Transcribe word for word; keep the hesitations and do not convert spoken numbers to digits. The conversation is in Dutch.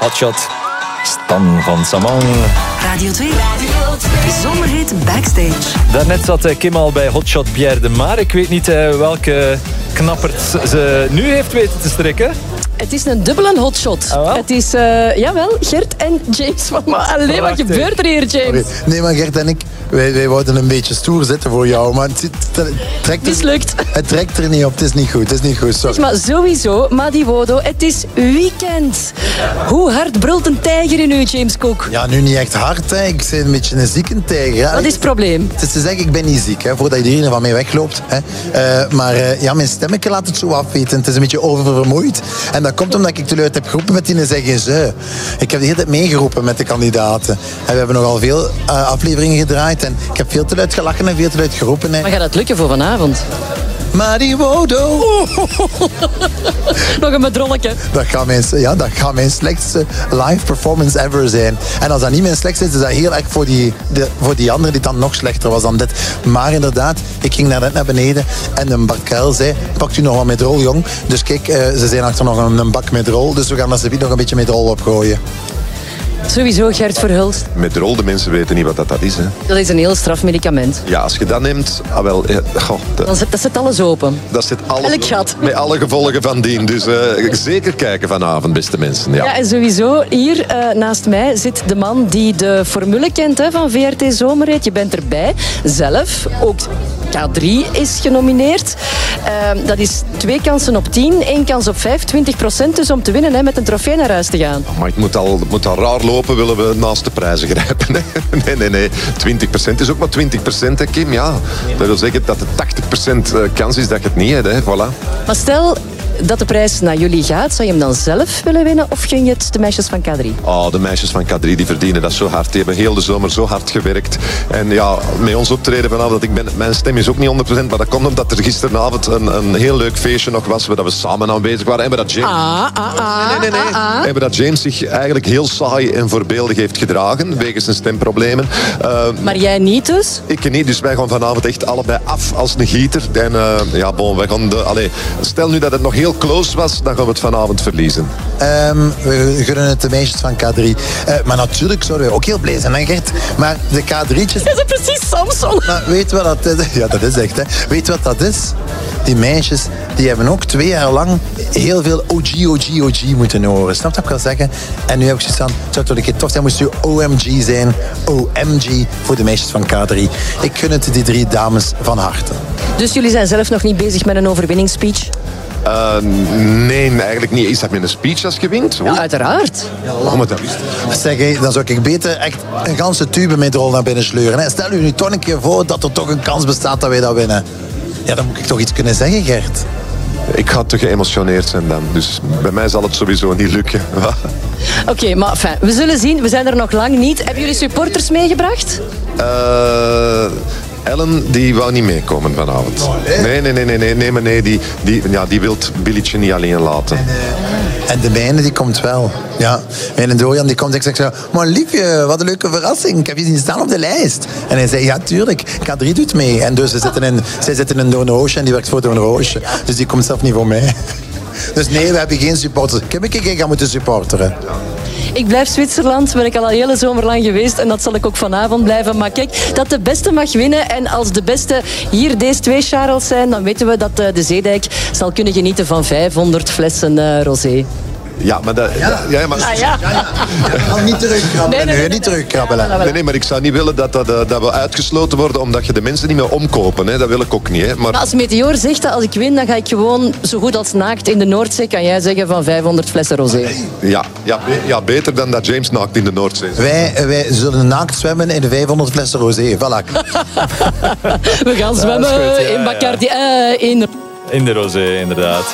Hotshot. Stan van Samang. Radio twee. Radio twee. Zomerhit Backstage. Daarnet zat Kim al bij Hotshot Pierre de Maar. Ik weet niet uh, welke knappert ze nu heeft weten te strikken. Het is een dubbele hotshot. Ah, het is, uh, jawel, Gert en James van Ma. Allee, wat gebeurt er hier, James? Sorry. Nee, maar Gert en ik, wij, wij wouden een beetje stoer zitten voor jou. Maar het, het, het trekt er, mislukt. Het trekt er niet op. Het is niet goed. Het is niet goed. Sorry. Zeg maar sowieso, Madiwodo, het is weekend. Hoe hard brult een tijger in u, James Cook? Ja, nu niet echt hard. Hè. Ik ben een beetje een zieke tijger. Ja. Wat is het probleem? Het is te zeggen, ik ben niet ziek, hè, voordat iedereen van mij wegloopt. Hè. Uh, maar uh, ja, mijn stemmetje laat het zo afweten. Het is een beetje oververmoeid. En dat komt omdat ik te luid heb geroepen met die zeggen ze. Ik heb de hele tijd meegeroepen met de kandidaten. En we hebben nogal veel uh, afleveringen gedraaid. En ik heb veel te luid gelachen en veel te luid geroepen. Hè. Maar gaat dat lukken voor vanavond? Madiwodo. Nog een bedrolletje. Dat gaat mijn, ja, dat gaat mijn slechtste live performance ever zijn. En als dat niet mijn slechtste is, is dat heel erg voor die, de, voor die andere die dan nog slechter was dan dit. Maar inderdaad, ik ging net naar beneden en een Bart Kuil zei, pakt u nog wat met rol, jong. Dus kijk, uh, ze zijn achter nog een, een bak met rol. Dus we gaan alsjeblieft nog een beetje met rol opgooien. Sowieso Gert Verhulst. Met rol, de mensen weten niet wat dat, dat is. Hè. Dat is een heel straf medicament. Ja, als je dat neemt, ah, wel, eh, goh, dat, Dan zet, dat zet alles open. Dat zit alles Elk gat. Met alle gevolgen van dien. Dus uh, zeker kijken vanavond, beste mensen. Ja, ja en sowieso, hier uh, naast mij zit de man die de formule kent hè, van V R T Zomerhit. Je bent erbij. Zelf, ook K drie is genomineerd. Uh, dat is twee kansen op tien, één kans op vijf, twintig procent dus om te winnen hè, met een trofee naar huis te gaan. Maar het moet al, het moet al raar lopen, willen we naast de prijzen grijpen. Hè? Nee, nee, nee. twintig procent is ook maar twintig procent, hè, Kim. Ja, dat wil zeggen dat de tachtig procent kans is dat je het niet hebt. Hè? Voilà. Maar stel dat de prijs naar jullie gaat, zou je hem dan zelf willen winnen of gun je het de meisjes van K drie? Oh, de meisjes van K drie die verdienen dat zo hard. Die hebben heel de zomer zo hard gewerkt. En ja, met ons optreden vanavond, ik ben, mijn stem is ook niet honderd procent, maar dat komt omdat er gisteravond een, een heel leuk feestje nog was, waar we samen aanwezig waren. En dat James... Ah, ah, ah, nee, nee, nee. nee. Ah, ah. En dat James zich eigenlijk heel saai en voorbeeldig heeft gedragen, wegens zijn stemproblemen. Uh, maar jij niet dus? Ik niet, dus wij gaan vanavond echt allebei af als een gieter. En uh, ja, bon, wij gaan de... Allez, stel nu dat het nog heel close was, dan gaan we het vanavond verliezen. Um, we gunnen het de meisjes van K drie. Uh, maar natuurlijk zouden we ook heel blij zijn, hè Gert? Maar de K drietjes... Dat is precies Samson. Maar weet je wat dat is? Ja, dat is echt, hè. Weet je wat dat is? Die meisjes, die hebben ook twee jaar lang heel veel O G, O G, O G moeten horen. Snap je wat ik wil zeggen? En nu heb ik zoiets van, het zou toch een keer tof zijn, moest u O M G zijn. O M G voor de meisjes van K drie. Ik gun het die drie dames van harte. Dus jullie zijn zelf nog niet bezig met een overwinningsspeech? Uh, nee, eigenlijk niet. Is dat met een speech als je wint? Ja, uiteraard. Oh, maar dat is... Zeg, hé, dan zou ik beter echt een ganse tube met rol naar binnen sleuren. Hè. Stel u nu toch een keer voor dat er toch een kans bestaat dat wij dat winnen. Ja, dan moet ik toch iets kunnen zeggen, Gert. Ik ga te geëmotioneerd zijn dan. Dus bij mij zal het sowieso niet lukken. Oké, okay, maar enfin, we zullen zien. We zijn er nog lang niet. Hebben jullie supporters meegebracht? Uh... Ellen, die wou niet meekomen vanavond. Oh, nee, nee, nee, nee, nee, nee, maar nee, die, die, ja, die wil Billetje niet alleen laten. En, uh, en de mijne, die komt wel. Ja, mijn Dorian, die komt en ik zeg zo, maar liefje, wat een leuke verrassing. Ik heb je zien staan op de lijst. En hij zei, ja, tuurlijk, K drie doet mee. En dus ze zitten in, zij zitten in Doornroosje en die werkt voor Doornroosje. Dus die komt zelf niet voor mij. Dus nee, we hebben geen supporters. Ik heb een keer gaan moeten supporteren. Ik blijf Zwitserland, ben ik al een hele zomer lang geweest en dat zal ik ook vanavond blijven. Maar kijk, dat de beste mag winnen en als de beste hier deze twee Charles zijn, dan weten we dat de Zeedijk zal kunnen genieten van vijfhonderd flessen uh, rosé. Ja, maar dat... Ja, ja, maar... Ah, ja. Ja, ja. Ja, niet terugkrabbelen. Nee, nee, nee, nee, niet terugkrabbelen. Nee, nee, maar ik zou niet willen dat, dat, dat we uitgesloten worden omdat je de mensen niet meer omkopen. Hè. Dat wil ik ook niet. Hè. Maar... Maar als Meteor zegt dat als ik win, dan ga ik gewoon zo goed als naakt in de Noordzee, kan jij zeggen, van vijfhonderd flessen rosé. Ja, ja, ja, beter dan dat James naakt in de Noordzee. Wij, wij zullen naakt zwemmen in de vijfhonderd flessen rosé. Voilà. We gaan zwemmen ja, goed, ja, in Bacardi. Uh, in... in de rosé, inderdaad.